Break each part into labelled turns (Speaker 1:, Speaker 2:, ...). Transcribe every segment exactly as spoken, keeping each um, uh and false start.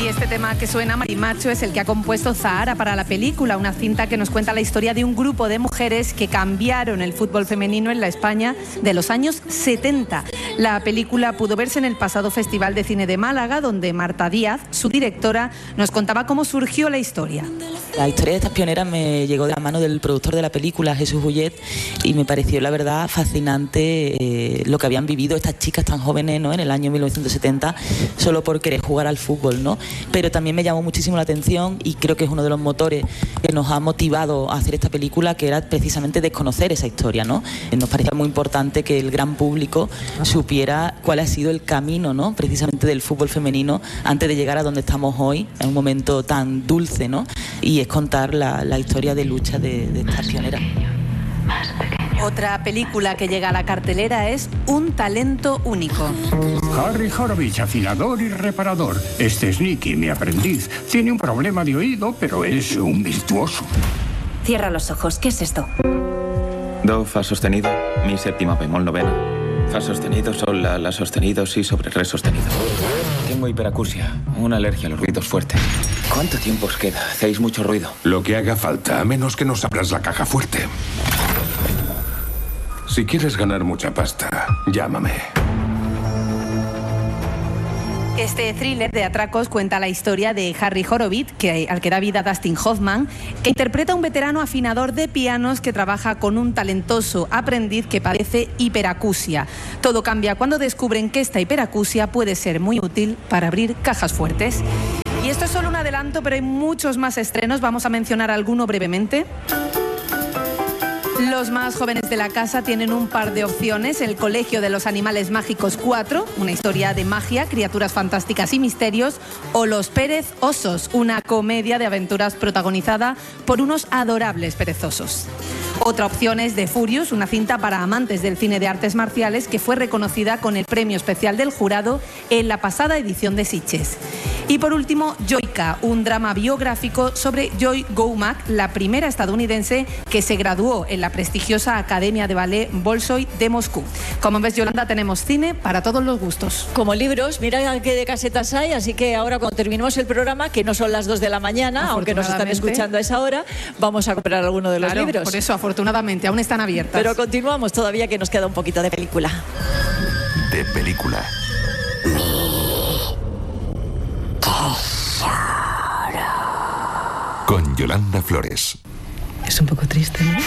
Speaker 1: Y este tema que suena, Marimacho, es el que ha compuesto Zahara para la película, una cinta que nos cuenta la historia de un grupo de mujeres que cambiaron el fútbol femenino en la España de los años setenta. La película pudo verse en el pasado Festival de Cine de Málaga, donde Marta Díaz, su directora, nos contaba cómo surgió la historia.
Speaker 2: La historia de estas pioneras me llegó de la mano del productor de la película, Jesús Bullet, y me pareció, la verdad, fascinante eh, lo que habían vivido estas chicas tan jóvenes, ¿no?, en el año mil novecientos setenta, solo por querer jugar al fútbol, ¿no? Pero también me llamó muchísimo la atención, y creo que es uno de los motores que nos ha motivado a hacer esta película, que era precisamente desconocer esa historia, ¿no? Nos parecía muy importante que el gran público supiera cuál ha sido el camino, ¿no?, precisamente del fútbol femenino antes de llegar a donde estamos hoy, en un momento tan dulce, ¿no? Y es contar la, la historia de lucha de, de estas pioneras.
Speaker 1: Otra película que llega a la cartelera es Un talento único.
Speaker 3: Harry Horowitz, afinador y reparador. Este es Nicky, mi aprendiz. Tiene un problema de oído, pero es un virtuoso.
Speaker 4: Cierra los ojos. ¿Qué es esto?
Speaker 5: Do, fa sostenido, mi séptima bemol novena. Fa sostenido, sol, la, la sostenido, si sobre re sostenido. Tengo hiperacusia, una alergia a los ruidos fuertes. ¿Cuánto tiempo os queda? Hacéis mucho ruido.
Speaker 6: Lo que haga falta, a menos que nos abras la caja fuerte. Si quieres ganar mucha pasta, llámame.
Speaker 1: Este thriller de atracos cuenta la historia de Harry Horowitz, que, al que da vida Dustin Hoffman, que interpreta a un veterano afinador de pianos que trabaja con un talentoso aprendiz que padece hiperacusia. Todo cambia cuando descubren que esta hiperacusia puede ser muy útil para abrir cajas fuertes. Y esto es solo un adelanto, pero hay muchos más estrenos. Vamos a mencionar alguno brevemente. Los más jóvenes de la casa tienen un par de opciones: El Colegio de los Animales Mágicos cuatro, una historia de magia, criaturas fantásticas y misterios, o Los Pérez Osos, una comedia de aventuras protagonizada por unos adorables perezosos. Otra opción es The Furious, una cinta para amantes del cine de artes marciales que fue reconocida con el premio especial del jurado en la pasada edición de Sitges. Y por último, Joyka, un drama biográfico sobre Joy Goumak, la primera estadounidense que se graduó en la prestigiosa Academia de Ballet Bolshoi de Moscú. Como ves, Yolanda, tenemos cine para todos los gustos.
Speaker 7: Como libros, mira qué de casetas hay, así que ahora cuando terminemos el programa, que no son las dos de la mañana, aunque nos están escuchando a esa hora, vamos a comprar alguno de los
Speaker 1: claro,
Speaker 7: libros.
Speaker 1: Por eso, afortunadamente, aún están abiertas.
Speaker 7: Pero continuamos todavía, que nos queda un poquito de película.
Speaker 6: De película. Con Yolanda Flores.
Speaker 8: Es un poco triste, ¿no?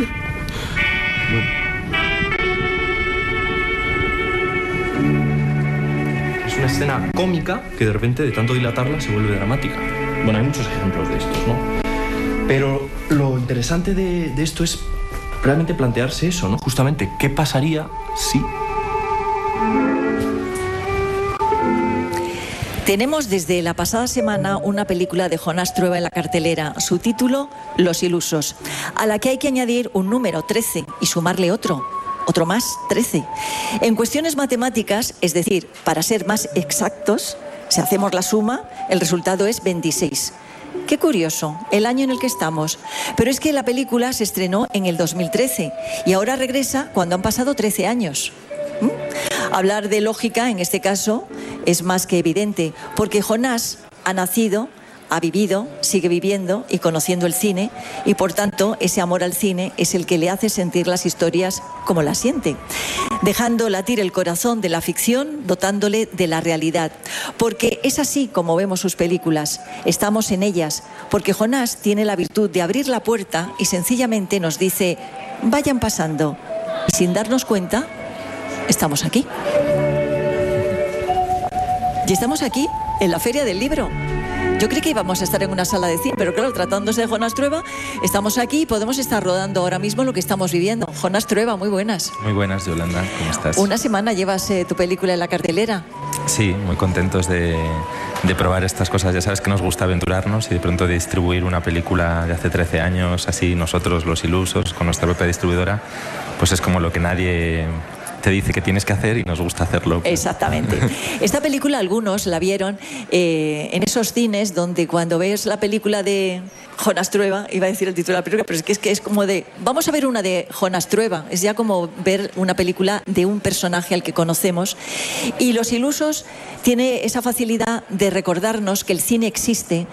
Speaker 9: Es una escena cómica que de repente, de tanto dilatarla, se vuelve dramática. Bueno, hay muchos ejemplos de estos, ¿no? Pero lo interesante de, de esto es realmente plantearse eso, ¿no? Justamente, ¿qué pasaría si...?
Speaker 7: Tenemos desde la pasada semana una película de Jonás Trueba en la cartelera, su título Los Ilusos, a la que hay que añadir un número trece y sumarle otro, otro más, trece. En cuestiones matemáticas, es decir, para ser más exactos, si hacemos la suma, el resultado es veintiséis. Qué curioso, el año en el que estamos. Pero es que la película se estrenó en el dos mil trece y ahora regresa cuando han pasado trece años. ¿Mm? Hablar de lógica, en este caso, es más que evidente, porque Jonás ha nacido, ha vivido, sigue viviendo y conociendo el cine, y por tanto ese amor al cine es el que le hace sentir las historias como las siente, dejando latir el corazón de la ficción, dotándole de la realidad, porque es así como vemos sus películas, estamos en ellas, porque Jonás tiene la virtud de abrir la puerta y sencillamente nos dice, vayan pasando, y sin darnos cuenta, estamos aquí. Y estamos aquí, en la Feria del Libro. Yo creí que íbamos a estar en una sala de cine, pero claro, tratándose de Jonás Trueba, estamos aquí y podemos estar rodando ahora mismo lo que estamos viviendo. Jonás Trueba, muy buenas.
Speaker 10: Muy buenas, Yolanda, ¿cómo estás?
Speaker 7: Una semana llevas eh, tu película en la cartelera.
Speaker 10: Sí, muy contentos de, de probar estas cosas. Ya sabes que nos gusta aventurarnos y de pronto distribuir una película de hace trece años, así nosotros, Los Ilusos, con nuestra propia distribuidora, pues es como lo que nadie te dice que tienes que hacer y nos gusta hacerlo.
Speaker 7: Exactamente. Esta película algunos la vieron eh, en esos cines donde cuando ves la película de Jonas Trueba, iba a decir el título de la película, pero es que es, que es como de, vamos a ver una de Jonas Trueba, es ya como ver una película de un personaje al que conocemos. Y Los Ilusos tiene esa facilidad de recordarnos que el cine existe,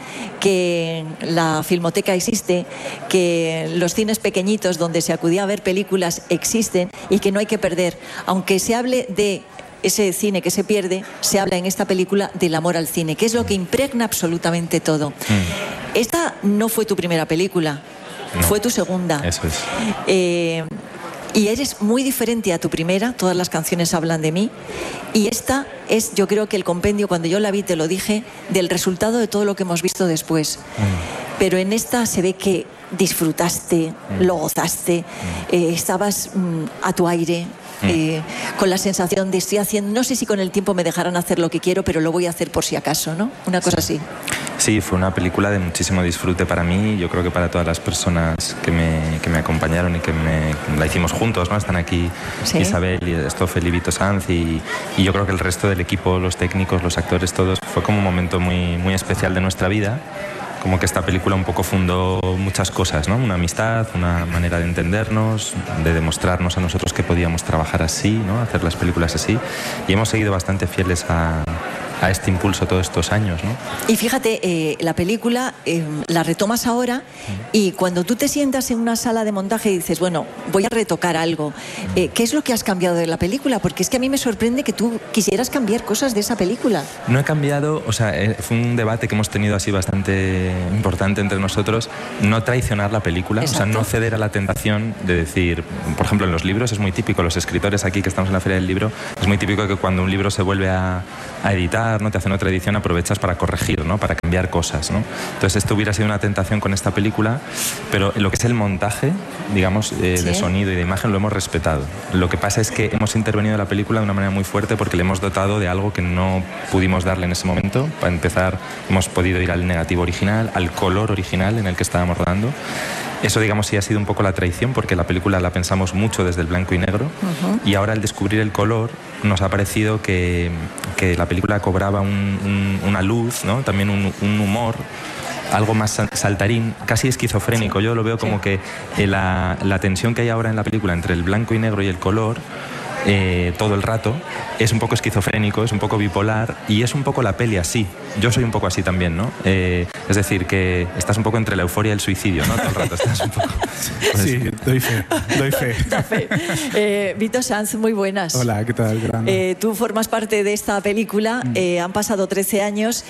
Speaker 7: que la filmoteca existe, que los cines pequeñitos donde se acudía a ver películas existen y que no hay que perder. Aunque se hable de ese cine que se pierde, se habla en esta película del amor al cine, que es lo que impregna absolutamente todo. Mm. Esta no fue tu primera película, no, fue tu segunda.
Speaker 10: Eso es.
Speaker 7: Eh, y eres muy diferente a tu primera, todas las canciones hablan de mí, y esta es, yo creo que el compendio, cuando yo la vi, te lo dije, del resultado de todo lo que hemos visto después. Mm. Pero en esta se ve que disfrutaste, mm. lo gozaste, mm. eh, estabas mm, a tu aire, Eh, con la sensación de estoy haciendo, no sé si con el tiempo me dejarán hacer lo que quiero, pero lo voy a hacer por si acaso, ¿no? Una cosa así.
Speaker 10: Sí, fue una película de muchísimo disfrute para mí, yo creo que para todas las personas que me, que me acompañaron y que me, la hicimos juntos, ¿no? Están aquí ¿sí? Isabel y Stoffel y Vito Sanz y, y yo creo que el resto del equipo, los técnicos, los actores, todos, fue como un momento muy, muy especial de nuestra vida. Como que esta película un poco fundó muchas cosas, ¿no? Una amistad, una manera de entendernos, de demostrarnos a nosotros que podíamos trabajar así, ¿no? Hacer las películas así. Y hemos seguido bastante fieles a, a este impulso todos estos años, ¿no?
Speaker 7: Y fíjate, eh, la película eh, la retomas ahora y cuando tú te sientas en una sala de montaje y dices, bueno, voy a retocar algo, eh, ¿qué es lo que has cambiado de la película? Porque es que a mí me sorprende que tú quisieras cambiar cosas de esa película.
Speaker 10: No he cambiado, o sea, eh, fue un debate que hemos tenido así bastante importante entre nosotros, no traicionar la película. Exacto. O sea, no ceder a la tentación de decir, por ejemplo, en los libros es muy típico, los escritores aquí que estamos en la Feria del Libro, es muy típico que cuando un libro se vuelve a, a editar, ¿no? Te hacen otra edición, aprovechas para corregir, ¿no? Para cambiar cosas, ¿no? Entonces esto hubiera sido una tentación con esta película, pero lo que es el montaje, digamos, eh, ¿sí? de sonido y de imagen lo hemos respetado. Lo que pasa es que hemos intervenido en la película de una manera muy fuerte porque le hemos dotado de algo que no pudimos darle en ese momento. Para empezar, hemos podido ir al negativo original, al color original en el que estábamos rodando. Eso, digamos, sí ha sido un poco la traición porque la película la pensamos mucho desde el blanco y negro. Uh-huh. Y ahora al descubrir el color nos ha parecido que, que la película cobraba un, un, una luz, ¿no? También un, un humor, algo más saltarín, casi esquizofrénico. Sí. Yo lo veo como sí. que la, la tensión que hay ahora en la película entre el blanco y negro y el color, Eh, todo el rato, es un poco esquizofrénico, es un poco bipolar y es un poco la peli así. Yo soy un poco así también, ¿no? Eh, es decir, que estás un poco entre la euforia y el suicidio, ¿no? Todo el rato estás un poco...
Speaker 11: Pues, sí, doy fe, doy fe.
Speaker 7: Da fe. Eh, Vito Sanz, muy buenas.
Speaker 11: Hola, ¿qué tal?
Speaker 7: Eh, tú formas parte de esta película, mm. eh, han pasado trece años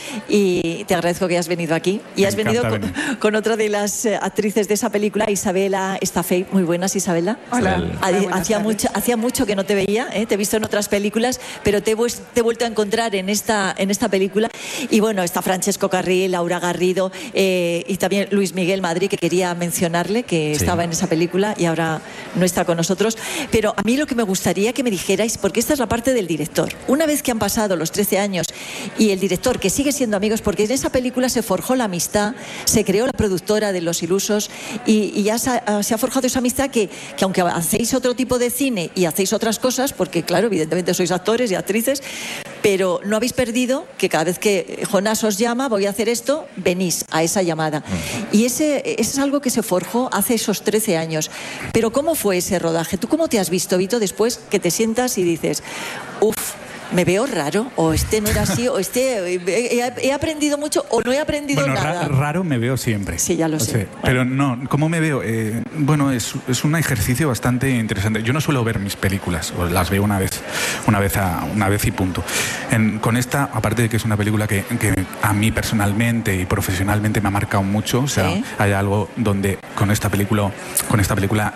Speaker 7: y te agradezco que hayas venido aquí. Y
Speaker 11: Me
Speaker 7: has venido con, con otra de las actrices de esa película, Isabela Estafey. Muy buenas, Isabela.
Speaker 8: Hola.
Speaker 7: Hacía mucho, hacía mucho que no te veía, ¿eh? Te he visto en otras películas, pero te he, te he vuelto a encontrar en esta, en esta película. Y bueno, está Francesco Carril, Laura Garrido eh, y también Luis Miguel Madrid, que quería mencionarle, que sí. estaba en esa película y ahora no está con nosotros. Pero a mí lo que me gustaría que me dijerais, porque esta es la parte del director. Una vez que han pasado los trece años y el director, que sigue siendo amigos, porque en esa película se forjó la amistad, se creó la productora de Los Ilusos y, y ya se ha, se ha forjado esa amistad que, que aunque hacéis otro tipo de cine y hacéis otras cosas, porque claro, evidentemente sois actores y actrices, pero no habéis perdido que cada vez que Jonás os llama, voy a hacer esto, venís a esa llamada. Uh-huh. Y ese, ese es algo que se forjó hace esos trece años. Pero ¿cómo fue ese rodaje? ¿Tú cómo te has visto, Vito, después que te sientas y dices, uff, me veo raro, o este no era así, o este he, he aprendido mucho, o no he aprendido
Speaker 11: bueno,
Speaker 7: nada?
Speaker 11: Ra raro me veo siempre.
Speaker 7: Sí, ya lo
Speaker 11: o
Speaker 7: sé.
Speaker 11: Sea, bueno. Pero no, ¿cómo me veo? Eh, bueno, es, es un ejercicio bastante interesante. Yo no suelo ver mis películas, o las veo una vez, una vez, a, una vez y punto. En, con esta, aparte de que es una película que, que a mí personalmente y profesionalmente me ha marcado mucho, o sea, ¿sí? Hay algo donde con esta película, con esta película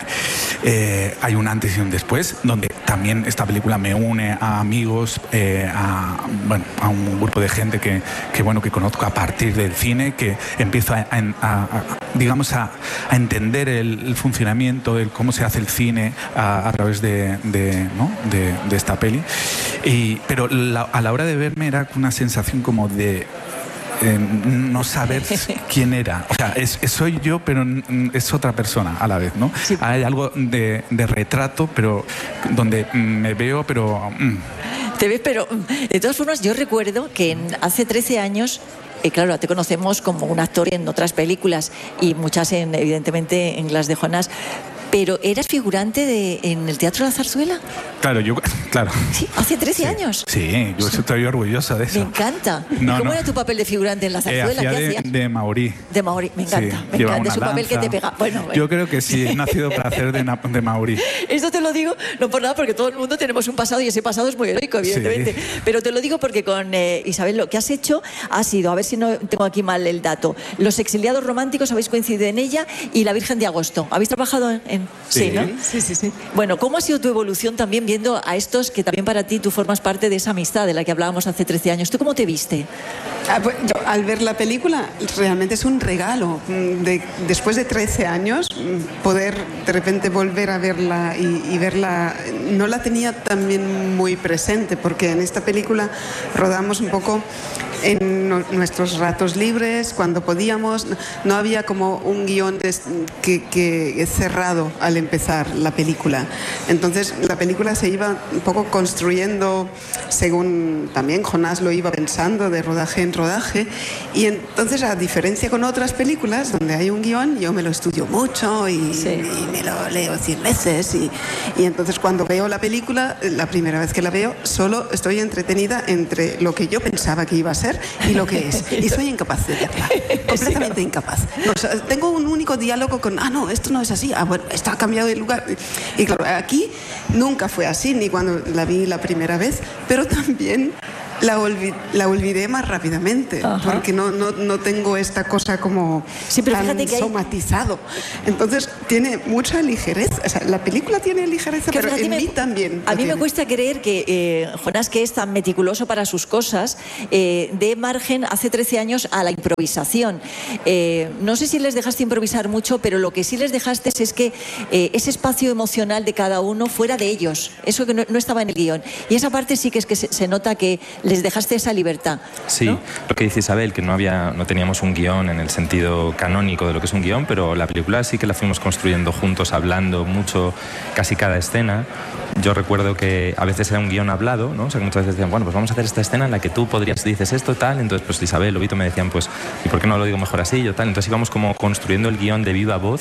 Speaker 11: eh, hay un antes y un después, donde también esta película me une a amigos, Eh, a, bueno, a un grupo de gente que, que, bueno, que conozco a partir del cine, que empiezo a, a, a, a digamos a, a entender el, el funcionamiento, el cómo se hace el cine a, a través de, de, ¿no? de, de esta peli. Y, pero la, a la hora de verme era una sensación como de eh, no saber quién era. O sea, es, es, soy yo, pero es otra persona a la vez, ¿no? Sí. Hay algo de, de retrato, pero donde me veo, pero... Mm.
Speaker 7: Te ves, pero de todas formas yo recuerdo que en, hace trece años... Eh, claro, te conocemos como un actor en otras películas y muchas, en, evidentemente, en las de Jonás. Pero ¿eras figurante de, en el Teatro de la Zarzuela?
Speaker 11: Claro, yo, claro.
Speaker 7: Sí, hace trece
Speaker 11: sí,
Speaker 7: años.
Speaker 11: Sí, yo estoy orgulloso de eso.
Speaker 7: Me encanta.
Speaker 11: No,
Speaker 7: ¿Cómo
Speaker 11: no.
Speaker 7: era tu papel de figurante en la Zarzuela?
Speaker 11: Eh, hacía
Speaker 7: ¿Qué
Speaker 11: de,
Speaker 7: hacías?
Speaker 11: de Maurí.
Speaker 7: De Maurí, me encanta.
Speaker 11: Sí,
Speaker 7: me encanta. Es un papel
Speaker 11: lanza.
Speaker 7: que te pega. Bueno, bueno.
Speaker 11: Yo creo que sí, he nacido para hacer de, de Maurí.
Speaker 7: Esto te lo digo, no por nada, porque todo el mundo tenemos un pasado y ese pasado es muy heroico, evidentemente. Sí. Pero te lo digo porque con eh, Isabel lo que has hecho ha sido, a ver si no tengo aquí mal el dato, Los exiliados románticos habéis coincidido en ella y La Virgen de Agosto. ¿Habéis trabajado en...? en...
Speaker 11: Sí.
Speaker 7: sí, ¿no?
Speaker 8: Sí, sí, sí.
Speaker 7: Bueno, ¿cómo ha sido tu evolución también viendo a estos que también para ti tú formas parte de esa amistad de la que hablábamos hace trece años? ¿Tú cómo te viste?
Speaker 8: Ah, pues, yo, al ver la película, realmente es un regalo. De, después de trece años, poder de repente volver a verla y, y verla, no la tenía también muy presente, porque en esta película rodamos un poco en no, nuestros ratos libres, cuando podíamos. No había como un guión des, que, que cerrado al empezar la película. Entonces la película se iba un poco construyendo según también Jonás lo iba pensando, de rodaje en rodaje. Y entonces, a diferencia con otras películas donde hay un guión, yo me lo estudio mucho y, sí. y me lo leo cien veces. Y, y entonces cuando veo la película, la primera vez que la veo, solo estoy entretenida entre lo que yo pensaba que iba a ser y lo que es. Y soy incapaz de verla. Completamente incapaz. O sea, tengo un único diálogo con, ah, no, esto no es así. Ah, bueno, esto ha cambiado de lugar. Y claro, aquí nunca fue así, ni cuando la vi la primera vez, pero también la, olvid, la olvidé más rápidamente. Ajá. Porque no, no, no tengo esta cosa como
Speaker 7: sí, pero
Speaker 8: tan
Speaker 7: fíjate que hay...
Speaker 8: somatizado. Entonces tiene mucha ligereza. O sea, la película tiene ligereza, que pero en me, mí también.
Speaker 7: A mí
Speaker 8: tiene.
Speaker 7: me cuesta creer que eh, Jonás, que es tan meticuloso para sus cosas, eh, dé margen hace trece años a la improvisación. Eh, no sé si les dejaste improvisar mucho, pero lo que sí les dejaste es que eh, ese espacio emocional de cada uno fuera de ellos. Eso que no, no estaba en el guión. Y esa parte sí que es que se, se nota que les dejaste esa libertad.
Speaker 10: Sí,
Speaker 7: ¿no?
Speaker 10: Lo que dice Isabel, que no había, no teníamos un guión en el sentido canónico de lo que es un guión, pero la película sí que la fuimos construyendo juntos, hablando mucho, casi cada escena. Yo recuerdo que a veces era un guión hablado, ¿no? O sea, que muchas veces decían, bueno, pues vamos a hacer esta escena en la que tú podrías, dices esto, tal, entonces pues Isabel o Vito me decían, pues, ¿y por qué no lo digo mejor así? Yo tal, entonces íbamos como construyendo el guión de viva voz.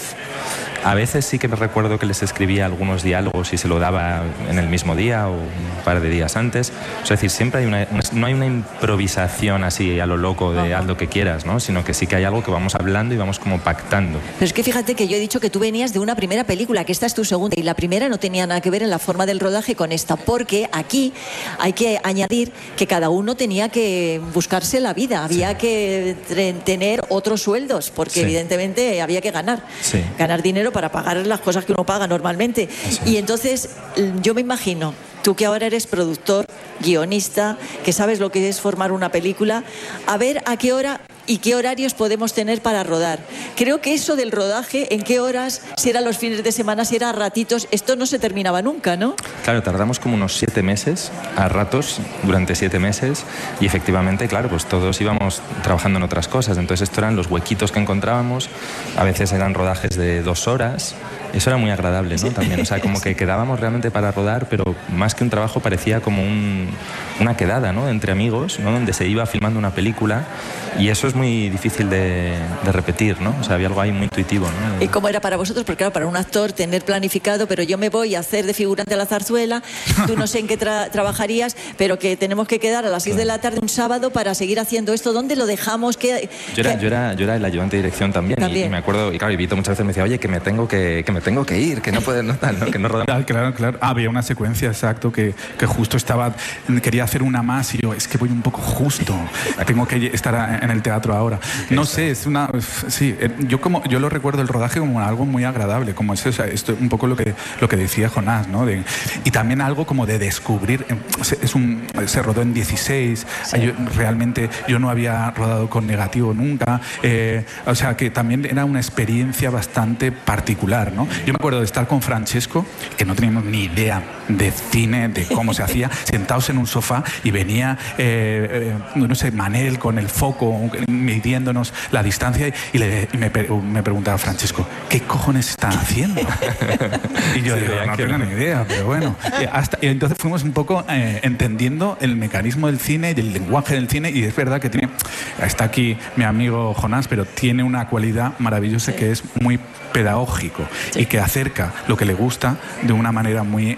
Speaker 10: A veces sí que me recuerdo que les escribía algunos diálogos y se lo daba en el mismo día o un par de días antes. Es decir, siempre hay una, una, no hay una improvisación así a lo loco de haz lo que quieras, ¿no? Sino que sí que hay algo que vamos hablando y vamos como pactando.
Speaker 7: Pero es que fíjate que yo he dicho que tú venías de una primera película, que esta es tu segunda, y la primera no tenía nada que ver en la forma del rodaje con esta, porque aquí hay que añadir que cada uno tenía que buscarse la vida, había sí. que tener otros sueldos, porque sí. evidentemente había que ganar,
Speaker 10: sí.
Speaker 7: ganar dinero para pagar las cosas que uno paga normalmente. Así. Y entonces yo me imagino, tú que ahora eres productor, guionista, que sabes lo que es formar una película, a ver a qué hora y qué horarios podemos tener para rodar. Creo que eso del rodaje, en qué horas, si eran los fines de semana, si era a ratitos, esto no se terminaba nunca, ¿no?
Speaker 10: Claro, tardamos como unos siete meses, a ratos, durante siete meses, y efectivamente, claro, pues todos íbamos trabajando en otras cosas, entonces esto eran los huequitos que encontrábamos, a veces eran rodajes de dos horas, eso era muy agradable, ¿no? También, o sea, como que quedábamos realmente para rodar, pero más que un trabajo parecía como un, una quedada, ¿no? Entre amigos, ¿no? Donde se iba filmando una película, y eso es muy difícil de, de repetir, ¿no? O sea, había algo ahí muy intuitivo, ¿no?
Speaker 7: ¿Y cómo era para vosotros? Porque claro, para un actor tener planificado, pero yo me voy a hacer de figurante a la zarzuela, tú no sé en qué tra trabajarías, pero que tenemos que quedar a las seis de la tarde un sábado para seguir haciendo esto. ¿Dónde lo dejamos? ¿Qué,
Speaker 10: yo, era,
Speaker 7: qué...
Speaker 10: yo, era, yo era el ayudante de dirección también, también. Y, y me acuerdo, y claro, y Vito muchas veces me decía, oye, que me tengo que, que, me tengo que ir, que no puede, no tal, ¿no? Que no rodamos.
Speaker 11: Claro, claro. Ah, había una secuencia, exacto, que, que justo estaba, quería hacer una más y yo, es que voy un poco justo, tengo que estar en el teatro teatro ahora. No sé, es una... Sí, yo como yo lo recuerdo el rodaje como algo muy agradable, como es, o sea, esto un poco lo que, lo que decía Jonás, ¿no? De, y también algo como de descubrir, es un, se rodó en dieciséis, sí. yo, realmente yo no había rodado con negativo nunca, eh, o sea que también era una experiencia bastante particular, ¿no? Yo me acuerdo de estar con Francesco, que no teníamos ni idea de cine, de cómo se hacía, sentados en un sofá y venía, eh, eh, no sé, Manel con el foco midiéndonos la distancia y, le, y me, me preguntaba Francesco, ¿qué cojones están haciendo? Y yo sí, digo, no tengo ni idea, pero bueno. Y, hasta, y entonces fuimos un poco eh, entendiendo el mecanismo del cine y el lenguaje del cine, y es verdad que tiene, está aquí mi amigo Jonás, pero tiene una cualidad maravillosa sí. que es muy pedagógico sí. y que acerca lo que le gusta de una manera muy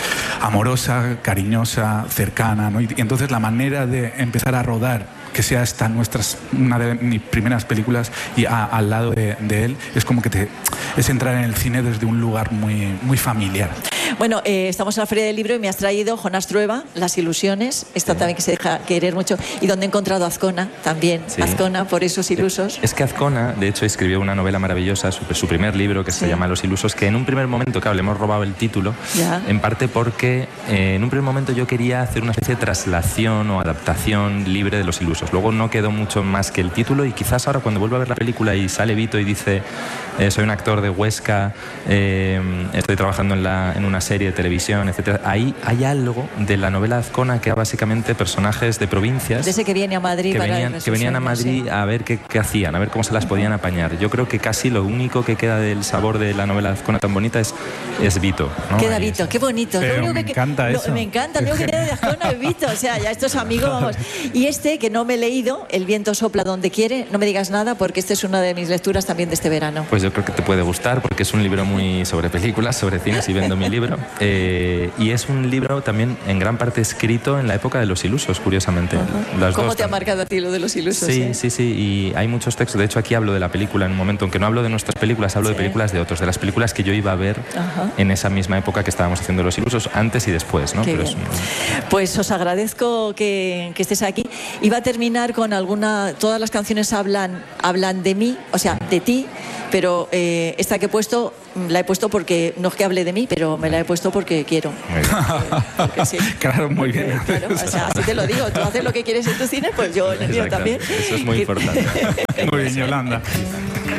Speaker 11: amorosa, cariñosa, cercana, ¿no? Y entonces la manera de empezar a rodar que sea esta nuestras, una de mis primeras películas y a, al lado de, de él, es como que te, es entrar en el cine desde un lugar muy, muy familiar.
Speaker 7: Bueno, eh, estamos en la Feria del Libro y me has traído Jonás Trueba, Las ilusiones, esta sí. también que se deja querer mucho, y donde he encontrado a Azcona también, sí. Azcona, por esos ilusos.
Speaker 10: Es que Azcona, de hecho, escribió una novela maravillosa, su, su primer libro, que sí. se llama Los ilusos, que en un primer momento, claro, le hemos robado el título, ya. en parte porque eh, en un primer momento yo quería hacer una especie de traslación o adaptación libre de Los ilusos. Luego no quedó mucho más que el título, y quizás ahora cuando vuelva a ver la película y sale Vito y dice eh, soy un actor de Huesca, eh, estoy trabajando en, la, en una serie de televisión, etcétera. Ahí hay algo de la novela Azcona que era básicamente personajes de provincias.
Speaker 7: De ese que viene a Madrid
Speaker 10: que
Speaker 7: para
Speaker 10: venían, que venían a Madrid sí. a ver qué, qué hacían, a ver cómo se las podían apañar. Yo creo que casi lo único que queda del sabor de la novela Azcona tan bonita es, es Vito, ¿no?
Speaker 7: Queda Ahí Vito, es. Qué bonito.
Speaker 11: Pero
Speaker 7: lo único
Speaker 11: me
Speaker 7: que,
Speaker 11: encanta
Speaker 7: lo,
Speaker 11: eso.
Speaker 7: Me encanta, lo único que queda de Azcona es Vito. O sea, ya estos amigos, vamos. Y este, que no me he leído, El viento sopla donde quiere, no me digas nada, porque esta es una de mis lecturas también de este verano.
Speaker 10: Pues yo creo que te puede gustar, porque es un libro muy sobre películas, sobre cine, si vendo mi libro. Eh, y es un libro también en gran parte escrito en la época de Los ilusos, curiosamente.
Speaker 7: Uh-huh. Las ¿Cómo dos, te ha marcado a ti lo de Los ilusos?
Speaker 10: Sí,
Speaker 7: eh?
Speaker 10: sí, sí, y hay muchos textos. De hecho, aquí hablo de la película en un momento, aunque no hablo de nuestras películas, hablo sí. de películas de otros, de las películas que yo iba a ver uh-huh. en esa misma época que estábamos haciendo Los ilusos, antes y después, ¿no? Pero es un...
Speaker 7: Pues os agradezco que, que estés aquí. Iba a terminar con alguna... Todas las canciones hablan, hablan de mí, o sea, de ti, pero eh, esta que he puesto, la he puesto porque, no es que hable de mí, pero me la he puesto porque quiero.
Speaker 10: Muy bien.
Speaker 7: Eh, porque sí.
Speaker 11: Claro, muy bien.
Speaker 7: Claro, o sea, así te lo digo, tú haces lo que quieres en tu cine, pues yo en el mío también.
Speaker 10: Eso es muy importante.
Speaker 11: Muy bien, Yolanda.